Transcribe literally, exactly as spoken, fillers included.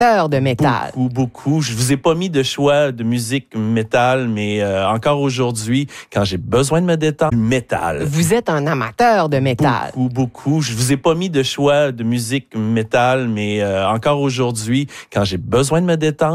amateur de métal. Beaucoup, beaucoup. Je vous ai pas mis de choix de musique métal, mais euh, encore aujourd'hui, quand j'ai besoin de me détendre, métal. Vous êtes un amateur de métal. Beaucoup, beaucoup. Je vous ai pas mis de choix de musique métal, mais euh, encore aujourd'hui, quand j'ai besoin de me détendre,